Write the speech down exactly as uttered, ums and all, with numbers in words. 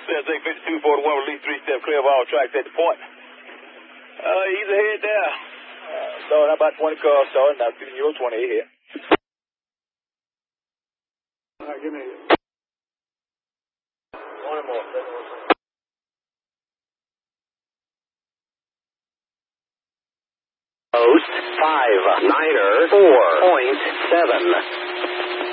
Says A fifty-two forty-one, release three step clear of all tracks at the point. Uh, he's ahead there. Uh, so how about twenty cars starting? Now, you're twenty here. All right, give me One more. Post five niner four point seven.